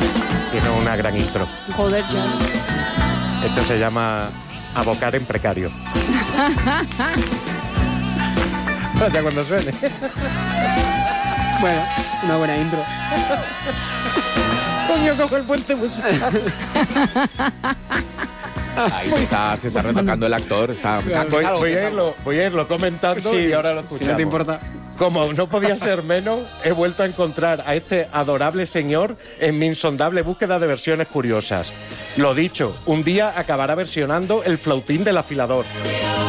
Tiene una gran intro. Joder, ya. Esto se llama Abocar en precario. Ya cuando suene. Bueno, una buena intro. Coño, cojo el puente musical. Ahí se está retocando el actor. Está, Voy a irlo comentando Sí, y ahora lo si escuchamos. no te importa. Como no podía ser menos, he vuelto a encontrar a este adorable señor en mi insondable búsqueda de versiones curiosas. Lo dicho, un día acabará versionando el flautín del afilador.